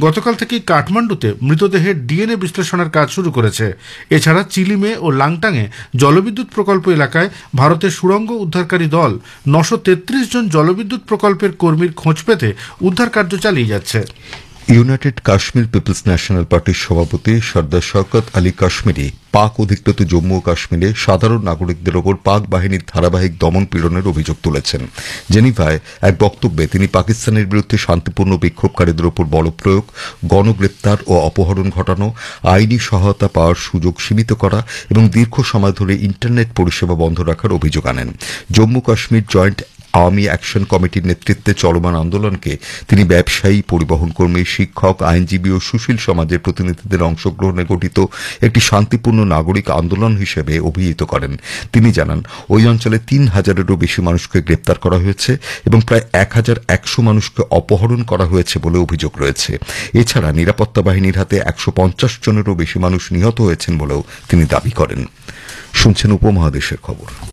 গতকাল থেকেই কাঠমান্ডুতে মৃতদেহের ডিএনএ বিশ্লেষণের কাজ শুরু করেছে। এছাড়া চিলিমে ও লাংটাংয়ে জলবিদ্যুৎ প্রকল্প এলাকায় ভারতের সুড়ঙ্গ উদ্ধারকারী দল 933 জন জলবিদ্যুৎ প্রকল্পের কর্মীর খোঁজ পেতে উদ্ধার কার্য চালিয়ে যাচ্ছে। ইউনাইটেড কাশ্মীর পিপলস ন্যাশনাল পার্টির সভাপতি সর্দার শওকত আলী কাশ্মীরি পাক অধিকৃত জম্মু ও কাশ্মীরে সাধারণ নাগরিকদের ওপর পাক বাহিনীর ধারাবাহিক দমন পীড়নের অভিযোগ তুলেছেন। জেনিভায় এক বক্তব্যে তিনি পাকিস্তানের বিরুদ্ধে শান্তিপূর্ণ বিক্ষোভকারীদের ওপর বলপ্রয়োগ, গণগ্রেপ্তার ও অপহরণ ঘটানো, আইনি সহায়তা পাওয়ার সুযোগ সীমিত করা এবং দীর্ঘ সময় ধরে ইন্টারনেট পরিষেবা বন্ধ রাখার অভিযোগ আনেন। জম্মু কাশ্মীর জয়েন্ট আওয়ামী অ্যাকশন কমিটির নেতৃত্বে চলমান আন্দোলনকে তিনি ব্যবসায়ী, পরিবহন কর্মী, শিক্ষক, আইনজীবী ও সুশীল সমাজের প্রতিনিধিদের অংশগ্রহণে গঠিত একটি শান্তিপূর্ণ নাগরিক আন্দোলন হিসেবে অভিহিত করেন। তিনি জানান, ওই অঞ্চলে 3000-এরও বেশি মানুষকে গ্রেপ্তার করা হয়েছে এবং প্রায় 1100 মানুষকে অপহরণ করা হয়েছে বলে অভিযোগ রয়েছে। এছাড়া নিরাপত্তা বাহিনীর হাতে 150 জনেরও বেশি মানুষ নিহত হয়েছেন বলেও তিনি দাবি করেন। শুনছেন উপমহাদেশের খবর।